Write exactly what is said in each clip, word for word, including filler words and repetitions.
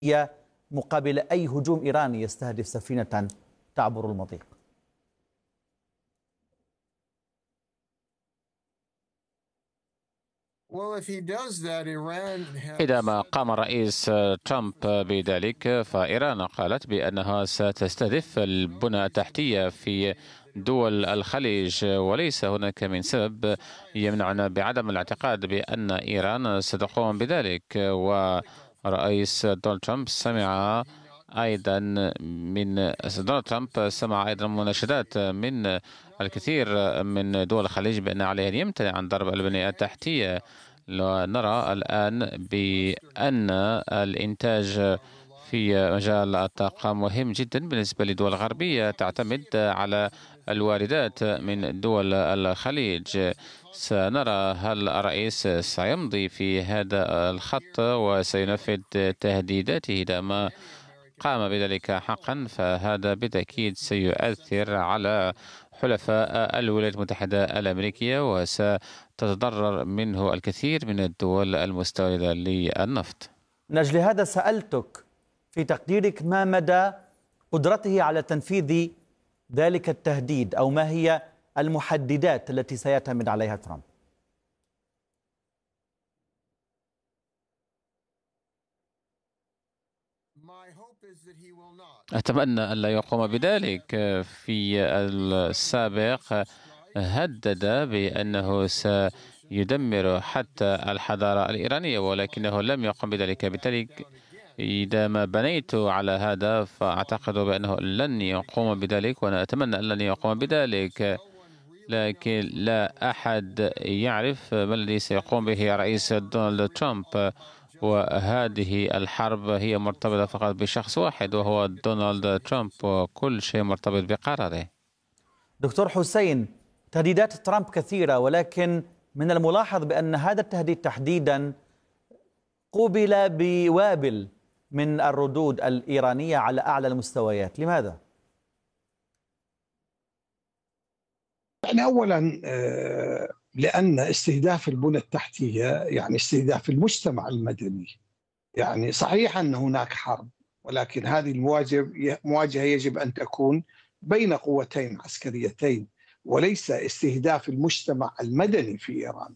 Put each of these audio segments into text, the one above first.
مقابل أي هجوم إيراني يستهدف سفينة تعبر المضيق؟ إذا ما قام الرئيس ترامب بذلك فإيران قالت بأنها ستستهدف البنى التحتية في دول الخليج، وليس هناك من سبب يمنعنا بعدم الاعتقاد بأن إيران ستقوم بذلك. ورئيس دونالد ترامب سمع أيضا من دونالد ترامب سمع أيضا مناشدات من الكثير من دول الخليج بأن عليه أن يمتنع عن ضرب البنية التحتية. نرى الآن بأن الإنتاج في مجال الطاقة مهم جدا بالنسبة للدول الغربية تعتمد على الواردات من دول الخليج. سنرى هل الرئيس سيمضي في هذا الخط وسينفذ تهديداته. إذا ما قام بذلك حقا فهذا بالتأكيد سيؤثر على حلفاء الولايات المتحدة الأمريكية وستتضرر منه الكثير من الدول المستوردة للنفط. من أجل هذا سألتك في تقديرك ما مدى قدرته على تنفيذ ذلك التهديد، أو ما هي المحددات التي سيعتمد عليها ترامب؟ أتمنى أن لا يقوم بذلك. في السابق هدد بأنه سيدمر حتى الحضارة الإيرانية ولكنه لم يقم بذلك. بالتالي إذا ما بنيت على هذا فأعتقد بأنه لن يقوم بذلك، وأنا أتمنى أن لن يقوم بذلك. لكن لا أحد يعرف ما الذي سيقوم به رئيس دونالد ترامب، وهذه الحرب هي مرتبطة فقط بشخص واحد وهو دونالد ترامب، وكل شيء مرتبط بقراره. دكتور حسين، تهديدات ترامب كثيرة، ولكن من الملاحظ بأن هذا التهديد تحديدا قوبل بوابل من الردود الإيرانية على أعلى المستويات. لماذا؟ يعني أولا لأن استهداف البنى التحتية يعني استهداف المجتمع المدني. يعني صحيح أن هناك حرب، ولكن هذه المواجهة يجب أن تكون بين قوتين عسكريتين وليس استهداف المجتمع المدني في إيران.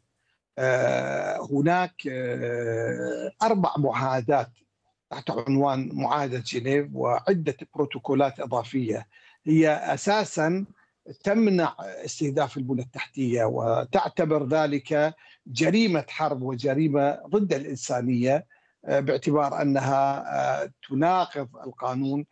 هناك أربع معاهدات تحت عنوان معاهدة جنيف وعدة بروتوكولات إضافية هي أساساً تمنع استهداف البنى التحتية وتعتبر ذلك جريمة حرب وجريمة ضد الإنسانية، باعتبار أنها تناقض القانون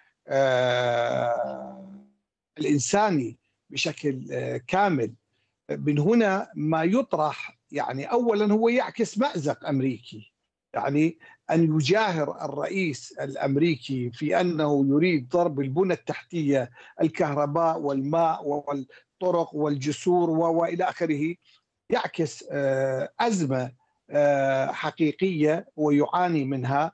الإنساني بشكل كامل. من هنا ما يطرح يعني أولا هو يعكس مأزق أمريكي، يعني أن يجاهر الرئيس الأمريكي في أنه يريد ضرب البنى التحتية الكهرباء والماء والطرق والجسور وإلى آخره، يعكس أزمة حقيقية ويعاني منها،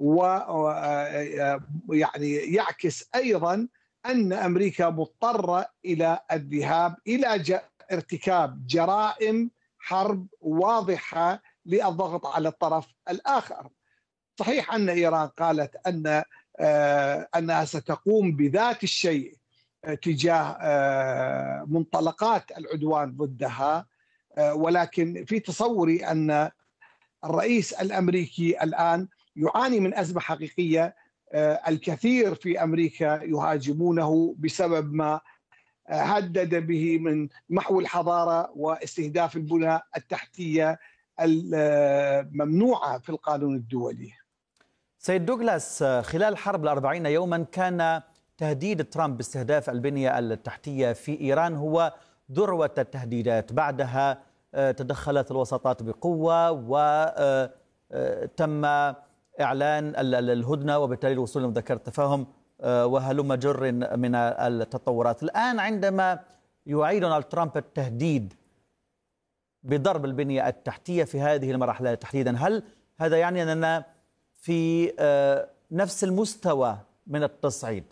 ويعني يعكس أيضا أن أمريكا مضطرة إلى الذهاب إلى ارتكاب جرائم حرب واضحة للضغط على الطرف الآخر. صحيح أن إيران قالت أن أنها ستقوم بذات الشيء تجاه منطلقات العدوان ضدها، ولكن في تصوري أن الرئيس الأمريكي الآن يعاني من أزمة حقيقية. الكثير في أمريكا يهاجمونه بسبب ما هدد به من محو الحضارة واستهداف البنى التحتية الممنوعة في القانون الدولي. سيد دوغلاس، خلال الحرب الأربعين يوما كان تهديد ترامب باستهداف البنية التحتية في إيران هو ذروة التهديدات. بعدها تدخلت الوساطات بقوة وتم إعلان الهدنة وبالتالي الوصول لمذكرة تفاهم وهلم جر من التطورات. الآن عندما يعيد دونالد ترامب التهديد بضرب البنية التحتية في هذه المرحلة تحديدا، هل هذا يعني أننا في نفس المستوى من التصعيد؟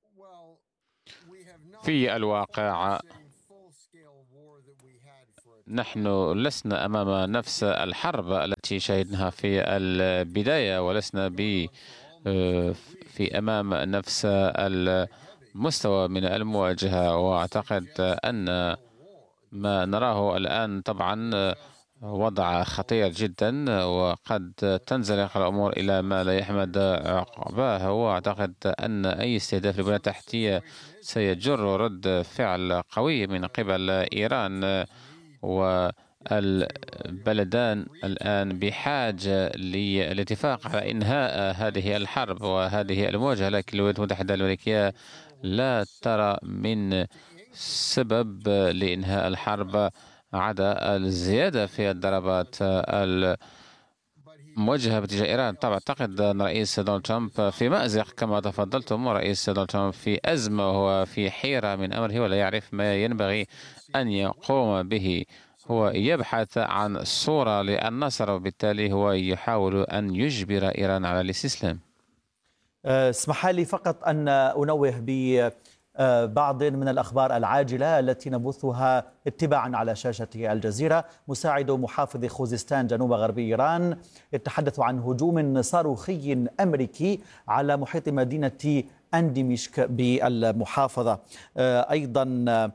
في الواقع نحن لسنا أمام نفس الحرب التي شهدناها في البداية، ولسنا ب في أمام نفس المستوى من المواجهة. وأعتقد أن ما نراه الآن طبعا وضع خطير جدا، وقد تنزلق الأمور إلى ما لا يحمد عقباه. وأعتقد أن أي استهداف للبنية التحتية سيجر رد فعل قوي من قبل إيران، والبلدان الآن بحاجة للاتفاق على إنهاء هذه الحرب وهذه المواجهة. لكن الولايات المتحدة الأمريكية لا ترى من سبب لإنهاء الحرب عدا الزيادة في الضربات الموجهة باتجاه إيران. طبعا أعتقد أن الرئيس دونالد ترامب في مأزق كما تفضلتم، ورئيس دونالد ترامب في أزمة وهو في حيرة من أمره ولا يعرف ما ينبغي أن يقوم به. هو يبحث عن صورة للنصر، وبالتالي هو يحاول أن يجبر إيران على الاستسلام. اسمح لي فقط أن أنوه ببعض من الأخبار العاجلة التي نبثها اتباعا على شاشة الجزيرة. مساعد محافظ خوزستان جنوب غربي إيران يتحدث عن هجوم صاروخي أمريكي على محيط مدينة أنديمشك بالمحافظة. أيضا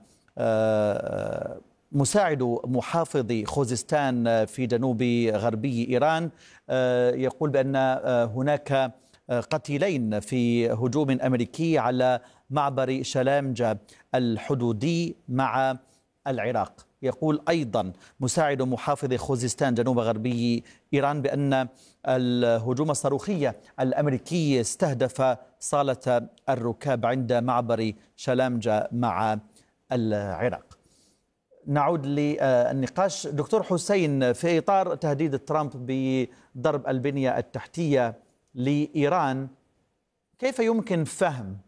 مساعد محافظ خوزستان في جنوب غربي إيران يقول بأن هناك قتيلين في هجوم أمريكي على معبر شلامجة الحدودي مع العراق. يقول أيضا مساعد محافظ خوزستان جنوب غربي إيران بأن الهجوم الصاروخي الأمريكي استهدف صالة الركاب عند معبر شلامجة مع العراق. نعود للنقاش. دكتور حسين، في إطار تهديد ترامب بضرب البنية التحتية لإيران، كيف يمكن فهم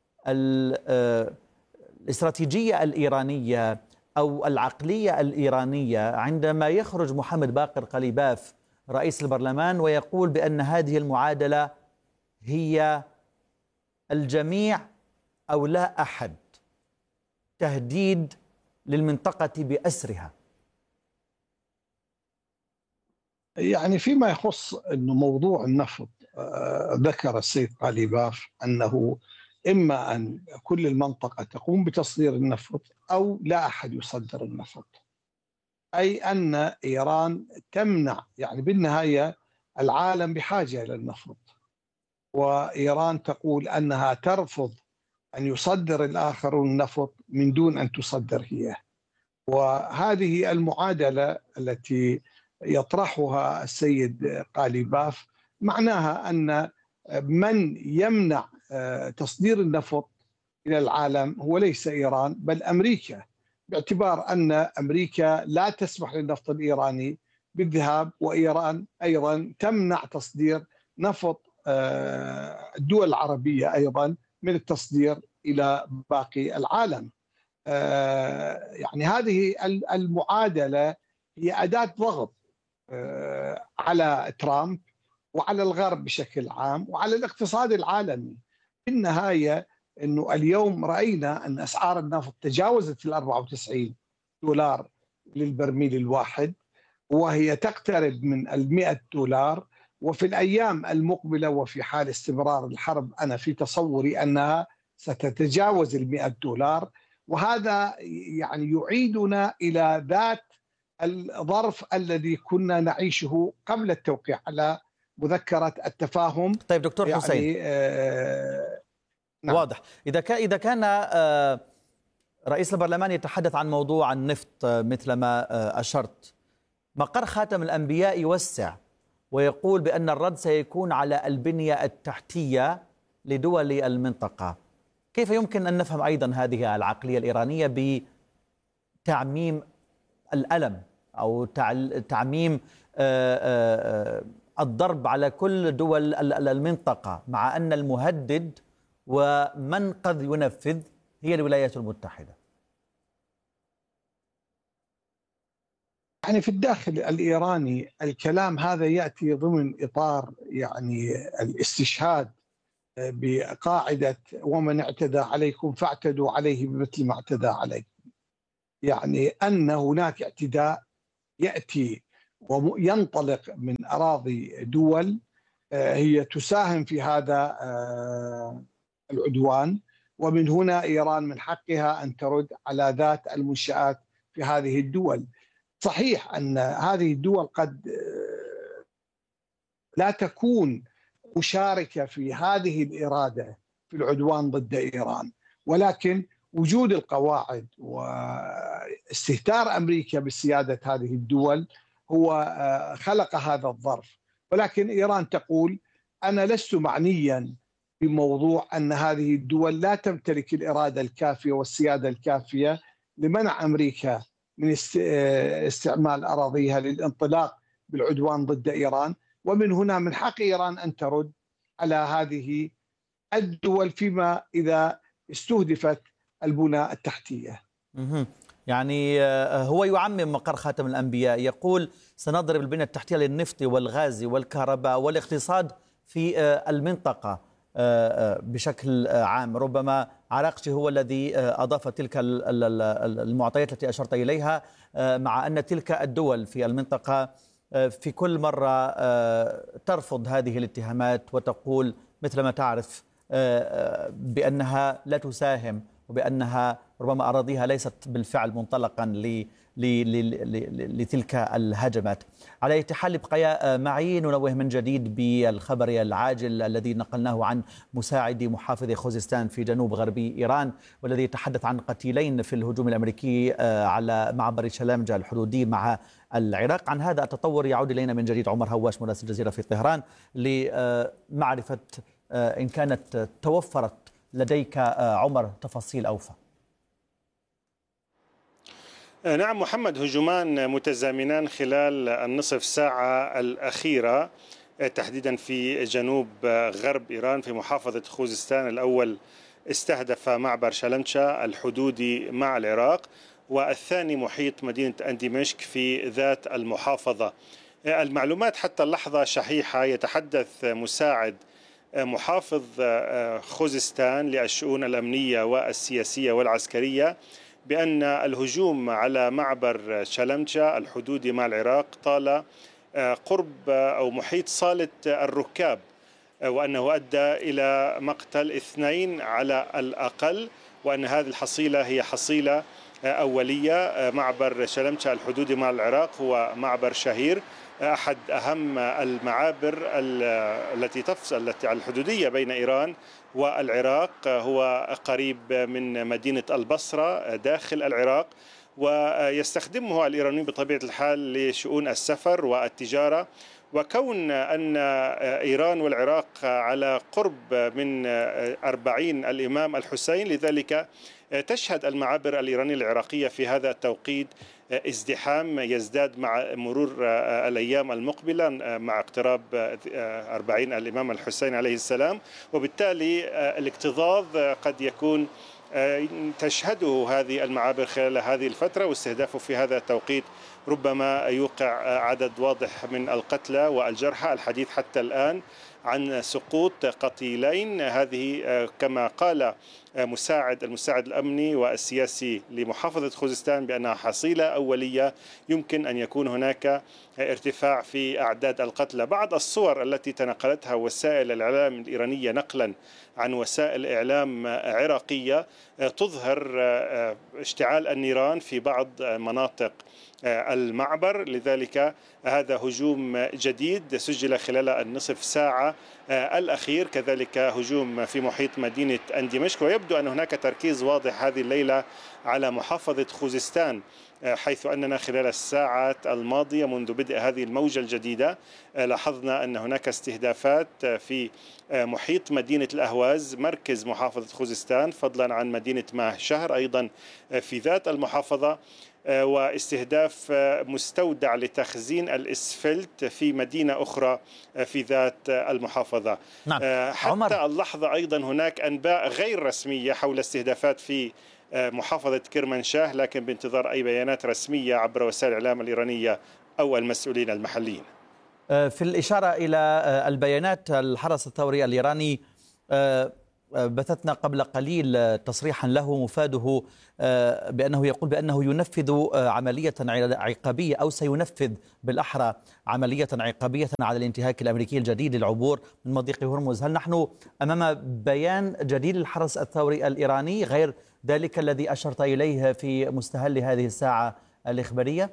الاستراتيجية الإيرانية أو العقلية الإيرانية عندما يخرج محمد باقر قليباف رئيس البرلمان ويقول بأن هذه المعادلة هي الجميع أو لا أحد، تهديد للمنطقة بأسرها؟ يعني فيما يخص أنه موضوع النفط، ذكر السيد قليباف أنه إما أن كل المنطقة تقوم بتصدير النفط أو لا أحد يصدر النفط، أي أن إيران تمنع. يعني بالنهاية العالم بحاجة إلى النفط، وإيران تقول أنها ترفض أن يصدر الآخرون النفط من دون أن تصدر هي. وهذه المعادلة التي يطرحها السيد قليباف معناها أن من يمنع تصدير النفط إلى العالم هو ليس إيران بل أمريكا، باعتبار أن أمريكا لا تسمح للنفط الإيراني بالذهاب، وإيران أيضا تمنع تصدير نفط الدول العربية أيضا من التصدير إلى باقي العالم. يعني هذه المعادلة هي أداة ضغط على ترامب وعلى الغرب بشكل عام وعلى الاقتصاد العالمي. في النهاية أنه اليوم رأينا أن أسعار النفط تجاوزت ال أربعة وتسعين دولار للبرميل الواحد، وهي تقترب من المئة دولار، وفي الأيام المقبلة وفي حال استمرار الحرب أنا في تصوري أنها ستتجاوز المئة دولار. وهذا يعني يعيدنا إلى ذات الظرف الذي كنا نعيشه قبل التوقيع على مذكرة التفاهم. طيب دكتور يعني حسين، آه نعم. واضح. إذا كان إذا كان آه رئيس البرلمان يتحدث عن موضوع النفط آه مثل ما آه أشرت، مقر خاتم الأنبياء يوسع ويقول بأن الرد سيكون على البنية التحتية لدول المنطقة. كيف يمكن أن نفهم أيضا هذه العقلية الإيرانية بتعميم الألم أو تعميم الضرب على كل دول المنطقة، مع أن المهدد ومن قد ينفذ هي الولايات المتحدة؟ يعني في الداخل الإيراني الكلام هذا يأتي ضمن إطار يعني الاستشهاد بقاعدة ومن اعتدى عليكم فاعتدوا عليه بمثل ما اعتدى عليكم. يعني أن هناك اعتداء يأتي وينطلق من أراضي دول هي تساهم في هذا العدوان، ومن هنا إيران من حقها أن ترد على ذات المنشآت في هذه الدول. صحيح أن هذه الدول قد لا تكون مشاركة في هذه الإرادة في العدوان ضد إيران، ولكن وجود القواعد واستهتار أمريكا بسيادة هذه الدول هو خلق هذا الظرف. ولكن إيران تقول أنا لست معنيا بموضوع أن هذه الدول لا تمتلك الإرادة الكافية والسيادة الكافية لمنع أمريكا من استعمال أراضيها للانطلاق بالعدوان ضد إيران، ومن هنا من حق إيران أن ترد على هذه الدول فيما إذا استهدفت البنى التحتية. يعني هو يعمم مقر خاتم الأنبياء، يقول سنضرب البنية التحتية للنفط والغاز والكهرباء والاقتصاد في المنطقة بشكل عام. ربما عراقجي هو الذي أضاف تلك المعطيات التي أشرت إليها، مع أن تلك الدول في المنطقة في كل مرة ترفض هذه الاتهامات وتقول مثل ما تعرف بأنها لا تساهم وبأنها ربما أراضيها ليست بالفعل منطلقا لتلك الهجمات. على أي حال بقايا معي ننوه من جديد بالخبر العاجل الذي نقلناه عن مساعد محافظ خوزستان في جنوب غربي إيران، والذي يتحدث عن قتيلين في الهجوم الأمريكي على معبر شلامجة الحدودي مع العراق. عن هذا التطور يعود إلينا من جديد عمر هواش مراسل الجزيرة في طهران لمعرفة إن كانت توفرت لديك عمر تفاصيل أوفى. نعم محمد، هجومان متزامنان خلال النصف ساعة الأخيرة تحديدا في جنوب غرب إيران في محافظة خوزستان. الأول استهدف معبر شلمشة الحدودي مع العراق، والثاني محيط مدينة أنديمشك في ذات المحافظة. المعلومات حتى اللحظة شحيحة. يتحدث مساعد محافظ خوزستان للشؤون الأمنية والسياسية والعسكرية بأن الهجوم على معبر شلمشة الحدودي مع العراق طال قرب أو محيط صالة الركاب، وأنه أدى إلى مقتل اثنين على الأقل، وأن هذه الحصيلة هي حصيلة أولية. معبر شلمشة الحدودي مع العراق هو معبر شهير، أحد أهم المعابر التي تفصل الحدودية بين إيران والعراق. هو قريب من مدينة البصرة داخل العراق، ويستخدمه الإيرانيون بطبيعة الحال لشؤون السفر والتجارة. وكون أن إيران والعراق على قرب من أربعين الإمام الحسين، لذلك تشهد المعابر الإيرانية العراقية في هذا التوقيت ازدحام يزداد مع مرور الأيام المقبلة مع اقتراب أربعين الإمام الحسين عليه السلام، وبالتالي الاكتظاظ قد يكون تشهده هذه المعابر خلال هذه الفترة، واستهدافه في هذا التوقيت ربما يوقع عدد واضح من القتلى والجرحى. الحديث حتى الآن عن سقوط قتيلين. هذه كما قال مساعد المساعد الأمني والسياسي لمحافظة خوزستان بأنها حصيلة أولية، يمكن أن يكون هناك ارتفاع في أعداد القتلى. بعض الصور التي تنقلتها وسائل الإعلام الإيرانية نقلا عن وسائل إعلام عراقية تظهر اشتعال النيران في بعض مناطق المعبر. لذلك هذا هجوم جديد سجل خلال النصف ساعة الأخير. كذلك هجوم في محيط مدينة أنديمشك، ويبدو أن هناك تركيز واضح هذه الليلة على محافظة خوزستان، حيث أننا خلال الساعات الماضية منذ بدء هذه الموجة الجديدة لاحظنا أن هناك استهدافات في محيط مدينة الأهواز مركز محافظة خوزستان، فضلا عن مدينة ماه شهر أيضا في ذات المحافظة، واستهداف مستودع لتخزين الإسفلت في مدينة أخرى في ذات المحافظة. نعم. حتى عمر. اللحظة أيضا هناك أنباء غير رسمية حول استهدافات في محافظة كرمانشاه، لكن بانتظار أي بيانات رسمية عبر وسائل الإعلام الإيرانية أو المسؤولين المحليين. في الإشارة إلى البيانات، الحرس الثوري الإيراني بثثنا قبل قليل تصريحا له مفاده بأنه يقول بأنه ينفذ عملية عقابية أو سينفذ بالأحرى عملية عقابية على الانتهاك الأمريكي الجديد للعبور من مضيق هرمز. هل نحن أمام بيان جديد للحرس الثوري الإيراني غير ذلك الذي أشرت إليه في مستهل هذه الساعة الإخبارية؟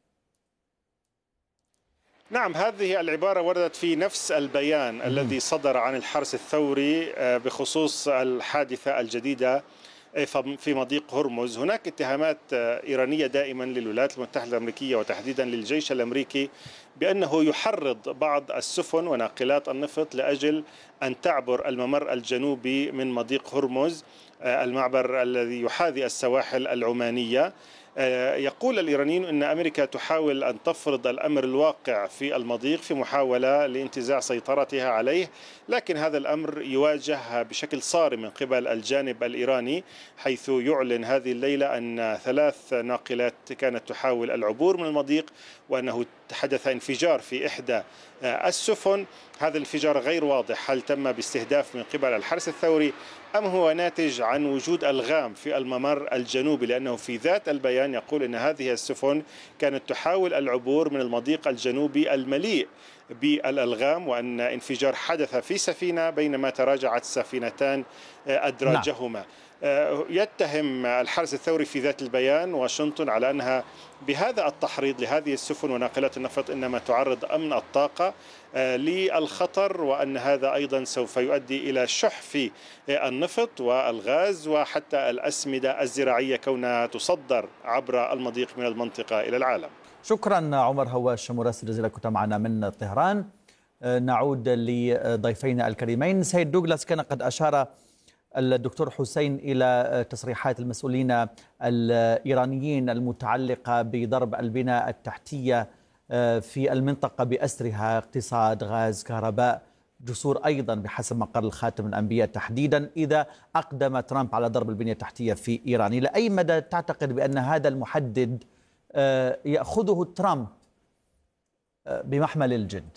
نعم، هذه العبارة وردت في نفس البيان م- الذي صدر عن الحرس الثوري بخصوص الحادثة الجديدة في مضيق هرمز. هناك اتهامات إيرانية دائما للولايات المتحدة الأمريكية وتحديدا للجيش الأمريكي بأنه يحرض بعض السفن وناقلات النفط لأجل أن تعبر الممر الجنوبي من مضيق هرمز، المعبر الذي يحاذي السواحل العمانية. يقول الإيرانيون أن أمريكا تحاول أن تفرض الأمر الواقع في المضيق في محاولة لانتزاع سيطرتها عليه، لكن هذا الأمر يواجه بشكل صارم من قبل الجانب الإيراني، حيث يعلن هذه الليلة أن ثلاث ناقلات كانت تحاول العبور من المضيق وأنه حدث انفجار في إحدى السفن. هذا الانفجار غير واضح هل تم باستهداف من قبل الحرس الثوري أم هو ناتج عن وجود ألغام في الممر الجنوبي، لأنه في ذات البيان يقول أن هذه السفن كانت تحاول العبور من المضيق الجنوبي المليء بالألغام، وأن انفجار حدث في سفينة بينما تراجعت سفينتان أدراجهما. يتهم الحرس الثوري في ذات البيان واشنطن على أنها بهذا التحريض لهذه السفن وناقلات النفط إنما تعرض أمن الطاقة للخطر، وأن هذا أيضا سوف يؤدي إلى شح في النفط والغاز وحتى الأسمدة الزراعية كونها تصدر عبر المضيق من المنطقة إلى العالم. شكرا عمر هواش، مراسل جزيرة كنت معنا من طهران. نعود لضيفينا الكريمين. سيد دوغلاس، كان قد أشار الدكتور حسين إلى تصريحات المسؤولين الإيرانيين المتعلقة بضرب البنى التحتية في المنطقة بأسرها، اقتصاد، غاز، كهرباء، جسور أيضا بحسب ما قال الخاتم الأنبياء، تحديدا إذا أقدم ترامب على ضرب البنية التحتية في إيران. إلى أي مدى تعتقد بأن هذا المحدد يأخذه ترامب بمحمل الجد؟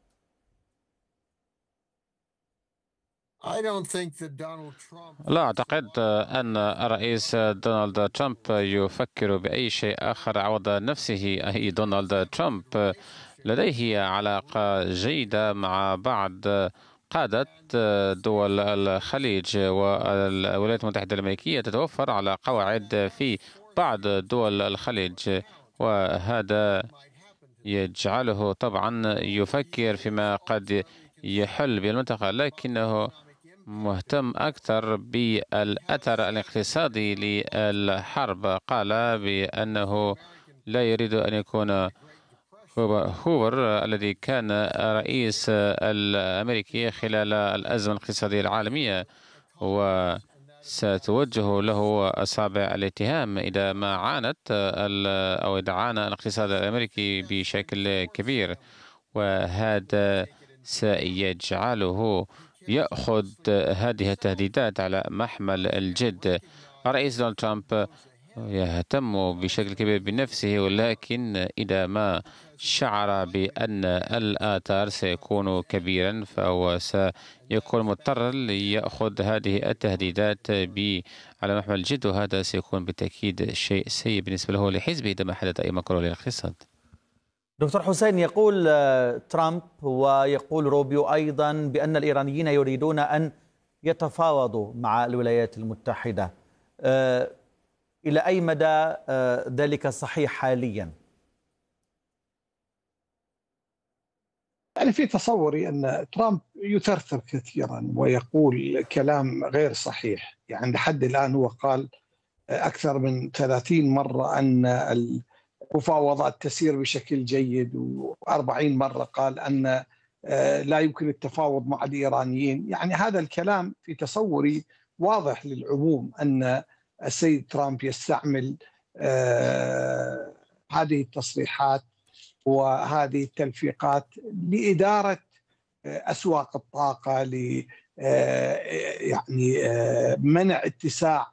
لا أعتقد أن الرئيس دونالد ترامب يفكر بأي شيء آخر عوض نفسه. أي دونالد ترامب لديه علاقة جيدة مع بعض قادة دول الخليج، والولايات المتحدة الأمريكية تتوفر على قواعد في بعض دول الخليج، وهذا يجعله طبعا يفكر فيما قد يحل بالمنطقة، لكنه مهتم أكثر بالأثر الاقتصادي للحرب. قال بأنه لا يريد أن يكون هوفر الذي كان رئيس الأمريكي خلال الأزمة الاقتصادية العالمية، وستوجه له أصابع الاتهام إذا ما عانت أو إذا عانى الاقتصاد الأمريكي بشكل كبير، وهذا سيجعله يأخذ هذه التهديدات على محمل الجد. الرئيس دونالد ترامب يهتم بشكل كبير بنفسه، ولكن إذا ما شعر بأن الآثار سيكون كبيرا فهو سيكون مضطرا ليأخذ هذه التهديدات على محمل الجد، وهذا سيكون بالتأكيد شيء سيء بالنسبة له ولحزبه إذا ما حدث أي مكروه للاقتصاد. دكتور حسين، يقول ترامب ويقول روبيو أيضا بأن الإيرانيين يريدون أن يتفاوضوا مع الولايات المتحدة. إلى أي مدى ذلك صحيح حاليا؟ يعني في تصوري أن ترامب يثرثر كثيرا ويقول كلام غير صحيح. يعني لحد الآن هو قال أكثر من ثلاثين مرة أن المفاوضات تسير بشكل جيد، وأربعين مرة قال أن لا يمكن التفاوض مع الإيرانيين. يعني هذا الكلام في تصوري واضح للعموم أن السيد ترامب يستعمل هذه التصريحات وهذه التلفيقات لإدارة أسواق الطاقة، ل يعني منع اتساع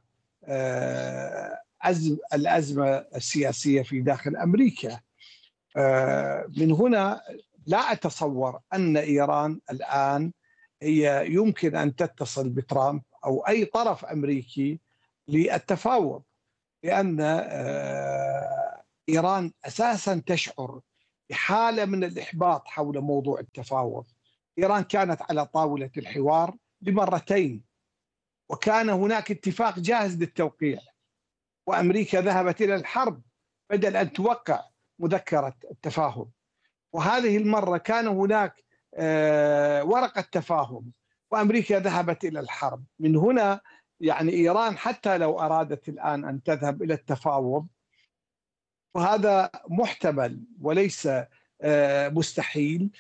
الأزمة السياسية في داخل أمريكا. من هنا لا أتصور أن إيران الآن هي يمكن أن تتصل بترامب أو أي طرف أمريكي للتفاوض، لأن إيران أساسا تشعر بحالة من الإحباط حول موضوع التفاوض. إيران كانت على طاولة الحوار بمرتين، وكان هناك اتفاق جاهز للتوقيع، وأمريكا ذهبت إلى الحرب بدل أن توقع مذكرة التفاهم. وهذه المرة كان هناك ورقة تفاهم وأمريكا ذهبت إلى الحرب. من هنا يعني إيران حتى لو أرادت الآن أن تذهب إلى التفاوض، وهذا محتمل وليس مستحيل،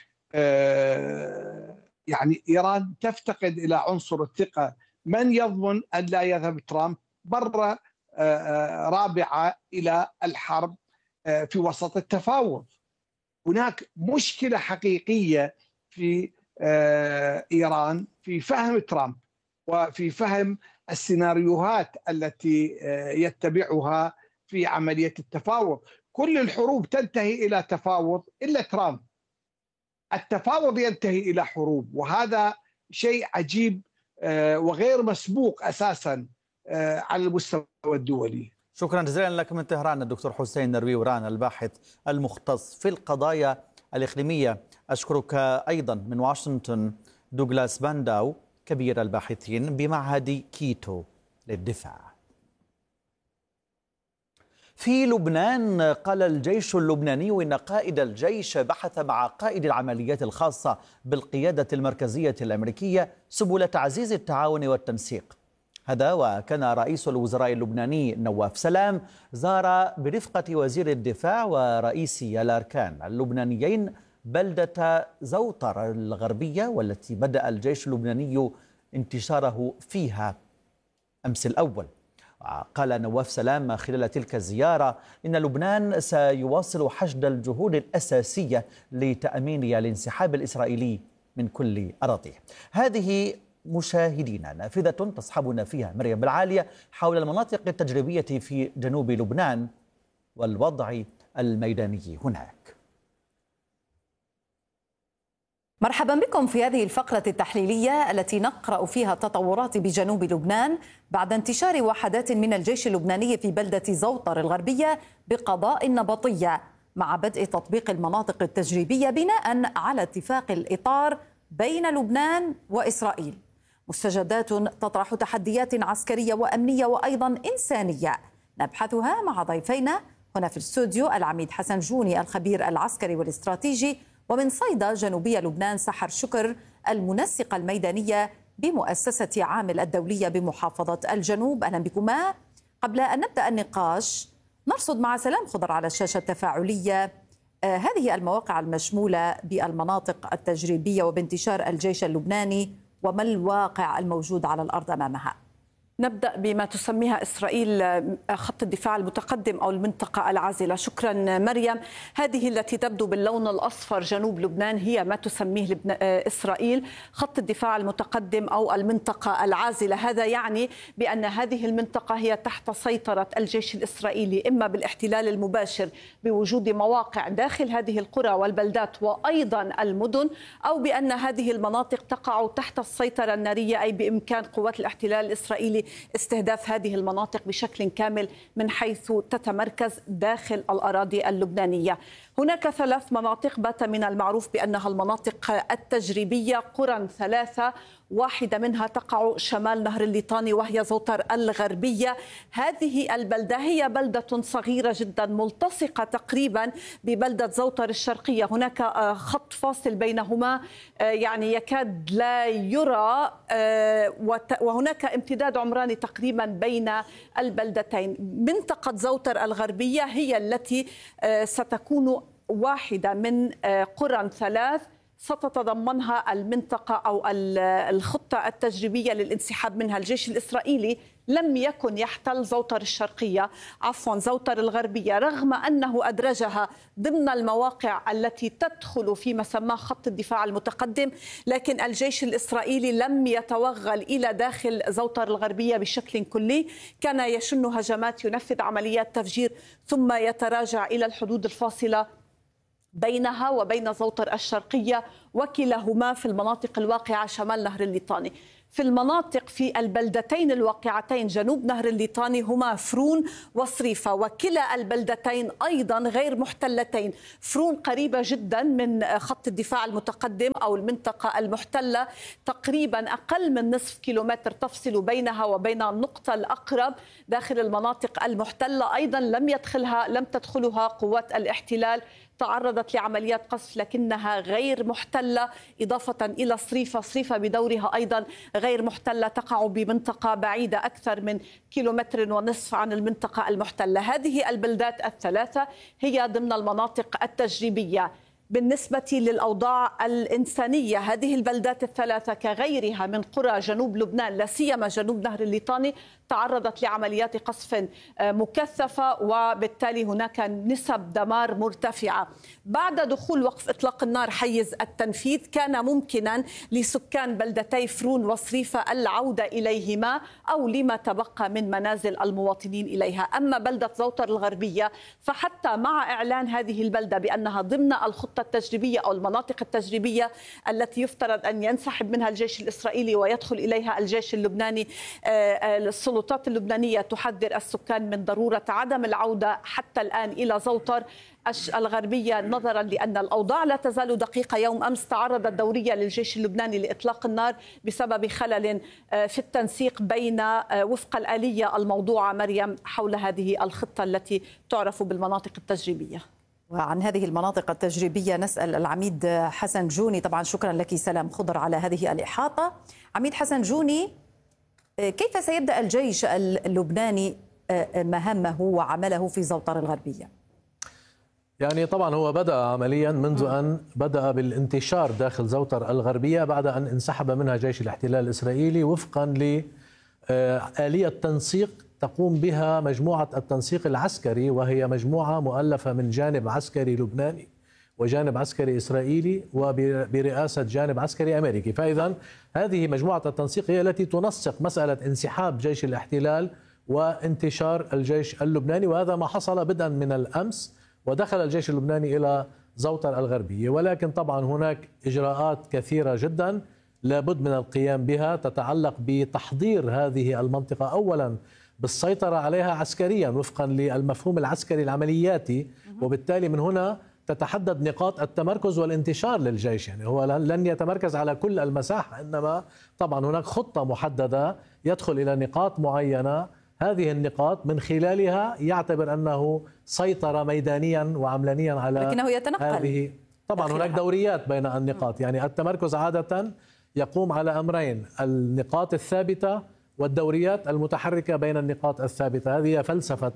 يعني إيران تفتقد إلى عنصر الثقة. من يضمن أن لا يذهب ترامب مرة رابعة إلى الحرب في وسط التفاوض؟ هناك مشكلة حقيقية في إيران في فهم ترامب وفي فهم السيناريوهات التي يتبعها في عملية التفاوض. كل الحروب تنتهي إلى تفاوض إلا ترامب، التفاوض ينتهي إلى حروب، وهذا شيء عجيب وغير مسبوق أساسا على المستوى الدولي. شكرا جزيلا لك من طهران الدكتور حسين نروي وران، الباحث المختص في القضايا الإقليمية. أشكرك أيضا من واشنطن دوغلاس بانداو، كبير الباحثين بمعهد كيتو للدفاع. في لبنان قال الجيش اللبناني إن قائد الجيش بحث مع قائد العمليات الخاصة بالقيادة المركزية الأمريكية سبل تعزيز التعاون والتنسيق. هذا وكان رئيس الوزراء اللبناني نواف سلام زار برفقة وزير الدفاع ورئيسي الأركان اللبنانيين بلدة زوطر الغربية، والتي بدأ الجيش اللبناني انتشاره فيها أمس الأول. قال نواف سلام خلال تلك الزيارة إن لبنان سيواصل حشد الجهود الأساسية لتأمين الانسحاب الإسرائيلي من كل أراضيه. هذه مشاهدينا نافذة تصحبنا فيها مريم بالعالية حول المناطق التجريبية في جنوب لبنان والوضع الميداني هناك. مرحبا بكم في هذه الفقرة التحليلية التي نقرأ فيها التطورات بجنوب لبنان بعد انتشار وحدات من الجيش اللبناني في بلدة زوطر الغربية بقضاء النبطية، مع بدء تطبيق المناطق التجريبية بناء على اتفاق الإطار بين لبنان وإسرائيل. مستجدات تطرح تحديات عسكرية وأمنية وأيضا إنسانية نبحثها مع ضيفينا هنا في الاستوديو، العميد حسن جوني الخبير العسكري والاستراتيجي، ومن صيدا جنوبية لبنان سحر شكر المنسقة الميدانية بمؤسسة عامل الدولية بمحافظة الجنوب. أهلا بكما. قبل أن نبدأ النقاش نرصد مع سلام خضر على الشاشة التفاعلية آه هذه المواقع المشمولة بالمناطق التجريبية وبانتشار الجيش اللبناني، وما الواقع الموجود على الأرض أمامها؟ نبدأ بما تسميها إسرائيل خط الدفاع المتقدم أو المنطقة العازلة. شكرا مريم. هذه التي تبدو باللون الأصفر جنوب لبنان هي ما تسميه لبن... إسرائيل خط الدفاع المتقدم أو المنطقة العازلة. هذا يعني بأن هذه المنطقة هي تحت سيطرة الجيش الإسرائيلي، إما بالاحتلال المباشر بوجود مواقع داخل هذه القرى والبلدات وأيضا المدن، أو بأن هذه المناطق تقع تحت السيطرة النارية، أي بإمكان قوات الاحتلال الإسرائيلي استهداف هذه المناطق بشكل كامل من حيث تتمركز داخل الأراضي اللبنانية. هناك ثلاث مناطق بات من المعروف بأنها المناطق التجريبية، قرى ثلاثة، واحدة منها تقع شمال نهر الليطاني وهي زوطر الغربية. هذه البلدة هي بلدة صغيرة جدا ملتصقة تقريبا ببلدة زوطر الشرقية. هناك خط فاصل بينهما يعني يكاد لا يرى، وهناك امتداد عمراني تقريبا بين البلدتين. منطقة زوطر الغربية هي التي ستكون واحدة من قرى ثلاث ستتضمنها المنطقة أو الخطة التجريبية للانسحاب منها. الجيش الإسرائيلي لم يكن يحتل زوطر الشرقية عفوا زوطر الغربية، رغم أنه أدرجها ضمن المواقع التي تدخل في مسمى خط الدفاع المتقدم، لكن الجيش الإسرائيلي لم يتوغل إلى داخل زوطر الغربية بشكل كلي. كان يشن هجمات، ينفذ عمليات تفجير، ثم يتراجع إلى الحدود الفاصلة بينها وبين زوطر الشرقية، وكلاهما في المناطق الواقعة شمال نهر الليطاني. في المناطق في البلدتين الواقعتين جنوب نهر الليطاني هما فرون وصريفة، وكلا البلدتين أيضا غير محتلتين. فرون قريبة جدا من خط الدفاع المتقدم أو المنطقة المحتلة، تقريبا أقل من نصف كيلومتر تفصل بينها وبين النقطة الأقرب داخل المناطق المحتلة. أيضا لم يدخلها لم تدخلها قوات الاحتلال، تعرضت لعمليات قصف لكنها غير محتلة، إضافة إلى صريفة. صريفة بدورها أيضا غير محتلة، تقع بمنطقة بعيدة أكثر من كيلومتر ونصف عن المنطقة المحتلة. هذه البلدات الثلاثة هي ضمن المناطق التجريبية. بالنسبة للأوضاع الإنسانية، هذه البلدات الثلاثة كغيرها من قرى جنوب لبنان، لا سيما جنوب نهر الليطاني، تعرضت لعمليات قصف مكثفة، وبالتالي هناك نسب دمار مرتفعة. بعد دخول وقف إطلاق النار حيز التنفيذ كان ممكنا لسكان بلدتي فرون وصريفة العودة إليهما أو لما تبقى من منازل المواطنين إليها. أما بلدة زوطر الغربية فحتى مع إعلان هذه البلدة بأنها ضمن الخطة التجريبية أو المناطق التجريبية التي يفترض أن ينسحب منها الجيش الإسرائيلي ويدخل إليها الجيش اللبناني، السلطات اللبنانية تحذر السكان من ضرورة عدم العودة حتى الآن إلى زوطر الغربية، نظرا لأن الأوضاع لا تزال دقيقة. يوم أمس تعرضت دورية للجيش اللبناني لإطلاق النار بسبب خلل في التنسيق بين وفق الآلية الموضوعة مريم حول هذه الخطة التي تعرف بالمناطق التجريبية. وعن هذه المناطق التجريبية نسأل العميد حسن جوني. طبعا شكرا لك سلام خضر على هذه الإحاطة. عميد حسن جوني، كيف سيبدأ الجيش اللبناني مهامه وعمله في زوطر الغربية؟ يعني طبعا هو بدأ عمليا منذ أن بدأ بالانتشار داخل زوطر الغربية بعد أن انسحب منها جيش الاحتلال الإسرائيلي وفقا لآلية تنسيق تقوم بها مجموعة التنسيق العسكري، وهي مجموعة مؤلفة من جانب عسكري لبناني وجانب عسكري إسرائيلي وبرئاسة جانب عسكري أمريكي. فإذا هذه مجموعة التنسيق هي التي تنسق مسألة انسحاب جيش الاحتلال وانتشار الجيش اللبناني، وهذا ما حصل بدءا من الأمس، ودخل الجيش اللبناني إلى زوطر الغربية. ولكن طبعا هناك إجراءات كثيرة جدا لابد من القيام بها تتعلق بتحضير هذه المنطقة، أولا بالسيطرة عليها عسكريا وفقا للمفهوم العسكري العملياتي، وبالتالي من هنا تتحدد نقاط التمركز والانتشار للجيش. يعني هو لن يتمركز على كل المساحة، إنما طبعا هناك خطة محددة يدخل إلى نقاط معينة، هذه النقاط من خلالها يعتبر أنه سيطر ميدانيا وعملانيا على لكنه يتنقل. هذه طبعا هناك دوريات بين النقاط. يعني التمركز عادة يقوم على أمرين: النقاط الثابتة والدوريات المتحركة بين النقاط الثابتة. هذه فلسفة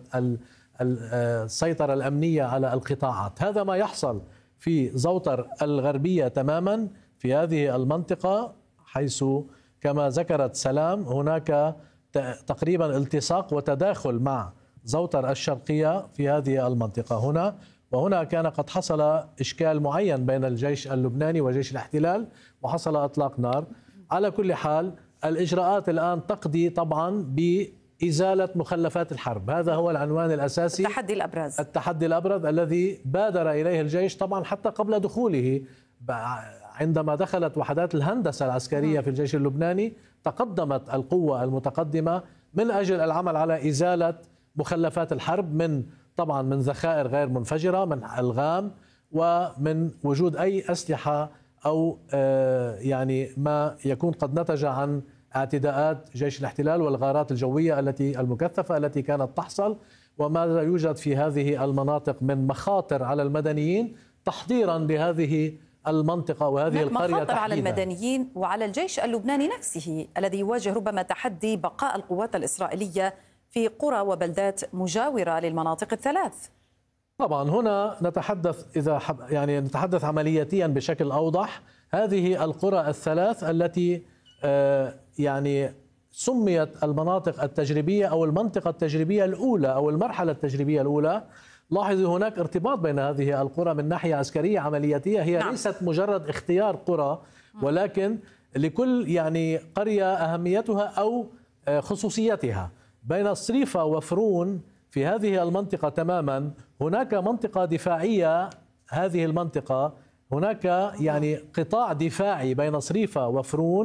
السيطرة الأمنية على القطاعات. هذا ما يحصل في زوطر الغربية تماما في هذه المنطقة، حيث كما ذكرت سلام هناك تقريبا التصاق وتداخل مع زوطر الشرقية في هذه المنطقة هنا. وهنا كان قد حصل إشكال معين بين الجيش اللبناني وجيش الاحتلال وحصل إطلاق نار. على كل حال الإجراءات الآن تقضي طبعا بإزالة مخلفات الحرب، هذا هو العنوان الأساسي، التحدي الأبرز التحدي الأبرز الذي بادر إليه الجيش طبعا حتى قبل دخوله. عندما دخلت وحدات الهندسة العسكرية في الجيش اللبناني تقدمت القوة المتقدمة من أجل العمل على إزالة مخلفات الحرب، من طبعا من ذخائر غير منفجرة، من ألغام، ومن وجود أي أسلحة أو يعني ما يكون قد نتج عن اعتداءات جيش الاحتلال والغارات الجوية التي المكثفة التي كانت تحصل، وماذا يوجد في هذه المناطق من مخاطر على المدنيين تحضيرا لهذه المنطقة وهذه القرية مخاطر تحديدا. على المدنيين وعلى الجيش اللبناني نفسه الذي يواجه ربما تحدي بقاء القوات الإسرائيلية في قرى وبلدات مجاورة للمناطق الثلاث. طبعا هنا نتحدث إذا حب يعني نتحدث عملياتيا بشكل أوضح. هذه القرى الثلاث التي آه يعني سميت المناطق التجريبية أو المنطقة التجريبية الأولى أو المرحلة التجريبية الأولى، لاحظوا هناك ارتباط بين هذه القرى من ناحية عسكرية عملياتية. هي نعم. ليست مجرد اختيار قرى، ولكن لكل يعني قرية أهميتها أو خصوصيتها. بين صريفة وفرون في هذه المنطقة تماما هناك منطقة دفاعية. هذه المنطقة هناك يعني قطاع دفاعي بين صريفة وفرون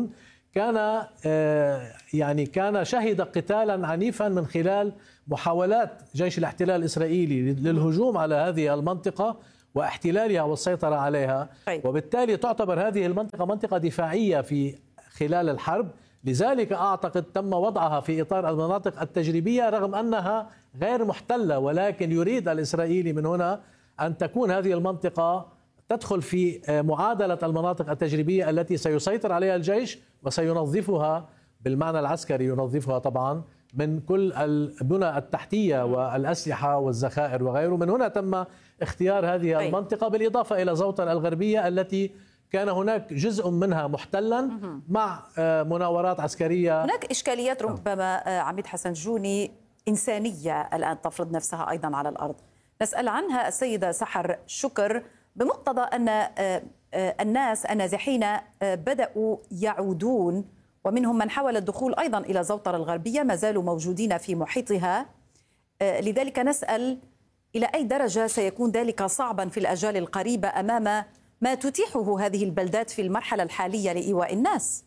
كان يعني كان شهد قتالا عنيفا من خلال محاولات جيش الاحتلال الإسرائيلي للهجوم على هذه المنطقة واحتلالها والسيطرة عليها. وبالتالي تعتبر هذه المنطقة منطقة دفاعية في خلال الحرب، لذلك أعتقد تم وضعها في إطار المناطق التجريبية رغم أنها غير محتلة، ولكن يريد الإسرائيلي من هنا أن تكون هذه المنطقة تدخل في معادلة المناطق التجريبية التي سيسيطر عليها الجيش وسينظفها بالمعنى العسكري، ينظفها طبعا من كل البنى التحتية والأسلحة والذخائر وغيره. من هنا تم اختيار هذه المنطقة بالإضافة إلى زوطر الغربية التي كان هناك جزء منها محتلا مع مناورات عسكرية. هناك إشكاليات ربما عميد حسن جوني إنسانية الآن تفرض نفسها أيضا على الأرض، نسأل عنها السيدة سحر شكر، بمقتضى أن الناس النازحين بدأوا يعودون ومنهم من حاول الدخول أيضا إلى زوطر الغربية ما زالوا موجودين في محيطها، لذلك نسأل إلى أي درجة سيكون ذلك صعبا في الأجال القريبة أمام ما تتيحه هذه البلدات في المرحلة الحالية لإيواء الناس؟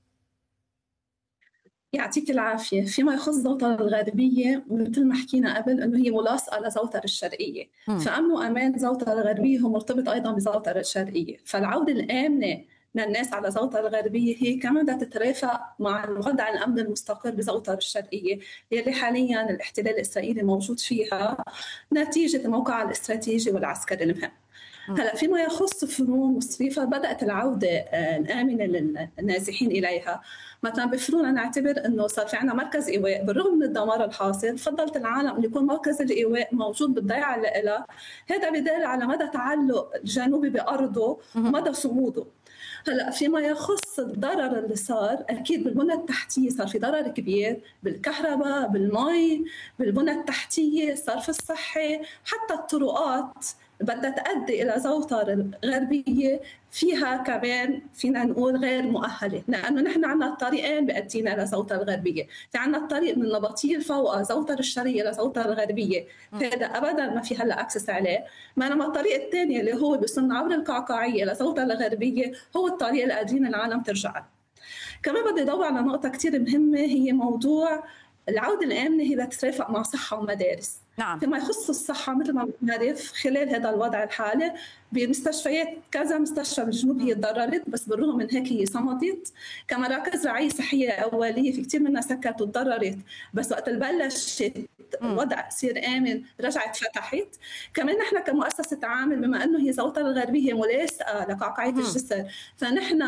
يعطيك العافية. فيما يخص زوطر الغربية مثل ما حكينا قبل أنه هي ملاصقة لزوطر الشرقية، فأمن وأمان زوطر الغربية هو مرتبط أيضا بزوطر الشرقية، فالعودة الآمنة للناس على زوطر الغربية هي كمان بدها تترافق مع الوضع الأمن المستقر بزوطر الشرقية يلي حاليا الاحتلال الإسرائيلي موجود فيها نتيجة الموقع الاستراتيجي والعسكري المهم. هلا فيما يخص فرون مصريفة بدأت العودة الآمنة للنازحين إليها. مثلا بفرون نعتبر أنه صار في عنا مركز إيواء بالرغم من الدمار الحاصل، فضلت العالم أن يكون مركز الإيواء موجود بالضيعة اللي لها. هذا بدل على مدى تعلق الجنوبي بأرضه ومدى صموده. هلا فيما يخص الضرر اللي صار، اكيد بالبنى التحتيه صار في ضرر كبير، بالكهرباء، بالمي، بالبنى التحتيه، الصرف الصحي، حتى الطرقات بدها تؤدي الى زوطر الغربيه فيها كمان فينا نقول غير مؤهله، لانه نحن عندنا الطريقين بيأدينا لزوطر الغربيه، في عندنا الطريق من نبطيل فوق زوطر الشرقيه لزوطر الغربيه، هذا ابدا ما في هلا اكسس عليه، بينما الطريق الثاني اللي هو بيوصلنا عبر القعقاعيه لزوطر الغربيه هو الطريق اللي قادرين العالم ترجع له. كمان بدي ادور على نقطه كثير مهمه، هي موضوع العوده الامنه هي تترافق مع صحه ومدارس. نعم. فيما يخص الصحة مثل ما بنعرف خلال هذا الوضع الحالي بمستشفيات كذا مستشفى بالجنوب هي تضررت، بس بالرغم من هيك هي صمدت. كمراكز رعاية صحية أولية في كثير منها سكت وتضررت، بس وقت بلشت الوضع يصير آمن رجعت فتحت. كمان نحن كمؤسسة عامل بما أنه هي زوطر الغربية ملاصقة لقعقاعية الجسر، فنحن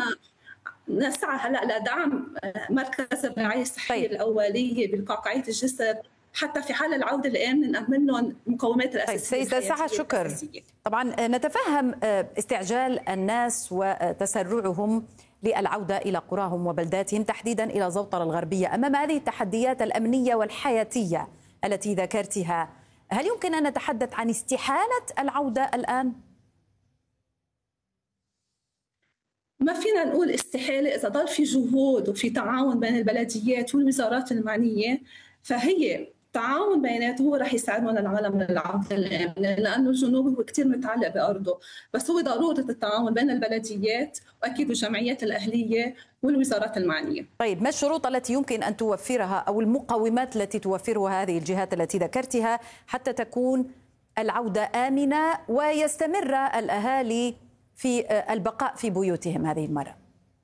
نسعى هلا لدعم مركز الرعاية الصحية طيب. الأولية بالقعقاعية الجسر حتى في حال العودة الآمنة نأمن لهم المقومات الأساسية. طيب سيدة سحر شكر، طبعا نتفهم استعجال الناس وتسرعهم للعودة إلى قراهم وبلداتهم تحديدا إلى زوطر الغربية أمام هذه التحديات الأمنية والحياتية التي ذكرتها، هل يمكن أن نتحدث عن استحالة العودة الآن؟ ما فينا نقول استحالة إذا ضل في جهود وفي تعاون بين البلديات والوزارات المعنية، فهي تعاون بيناته هو رح يساعدنا العالم للعودة الآمنة، لأنه الجنوب هو كتير متعلق بأرضه، بس هو ضرورة التعاون بين البلديات وأكيد الجمعيات الأهلية والوزارات المعنية. طيب ما الشروط التي يمكن أن توفرها أو المقومات التي توفرها هذه الجهات التي ذكرتها حتى تكون العودة آمنة ويستمر الأهالي في البقاء في بيوتهم هذه المرة؟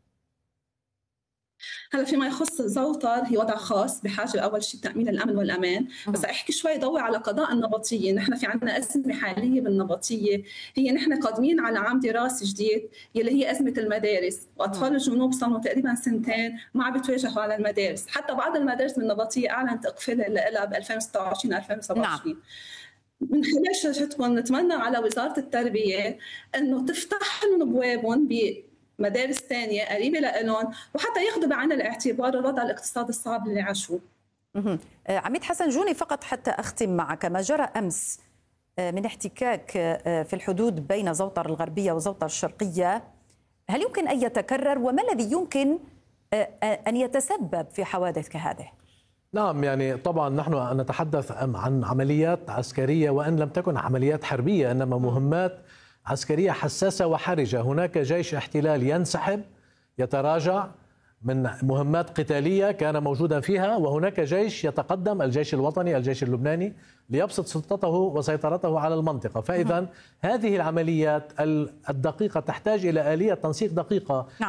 هلا فيما يخص زوطر هي وضع خاص بحاجه اول شيء تامين الامن والامان، بس احكي شوي ضوي على قضاء النبطيه، نحن في عندنا ازمه حاليه بالنبطيه، هي نحن قادمين على عام دراسي جديد يلي هي ازمه المدارس، واطفال الجنوب صاروا تقريبا سنتين ما عم بيتواجهوا على المدارس، حتى بعض المدارس من النبطيه اعلنت اقفالها لها ب ألفين وستة وعشرين ألفين وسبعة وعشرين. نعم. من خلال شاشتكم نتمنى على وزاره التربيه انه تفتح لهم ابوابهم ب مدارس ثانية قريبة لهم وحتى ياخذوا بعين الاعتبار الوضع الاقتصادي الصعب اللي عاشوه. عميد حسن جوني، فقط حتى أختم معك، ما جرى أمس من احتكاك في الحدود بين زوطر الغربية وزوطر الشرقية هل يمكن أن يتكرر وما الذي يمكن أن يتسبب في حوادث كهذه؟ نعم، يعني طبعا نحن نتحدث عن عمليات عسكرية وإن لم تكن عمليات حربية إنما مهمات عسكرية حساسة وحرجة. هناك جيش احتلال ينسحب يتراجع من مهمات قتالية كان موجودا فيها، وهناك جيش يتقدم، الجيش الوطني، الجيش اللبناني، ليبسط سلطته وسيطرته على المنطقة. فإذا هذه العمليات الدقيقة تحتاج إلى آلية تنسيق دقيقة